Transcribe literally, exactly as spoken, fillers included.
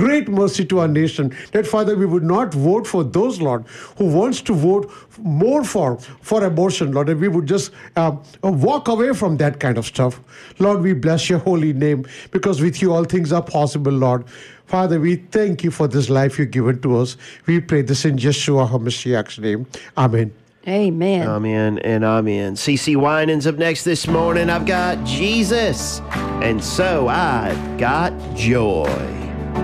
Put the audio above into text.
great mercy to our nation. That, Father, we would not vote for those, Lord, who wants to vote more for, for abortion, Lord, and we would just uh, walk away from that kind of stuff. Lord, we bless your holy name, because with you all things are possible, Lord. Father, we thank you for this life you've given to us. We pray this in Yeshua HaMashiach's name. Amen. Amen. Amen and amen. C C Winans up next this morning. I've got Jesus, and so I've got joy.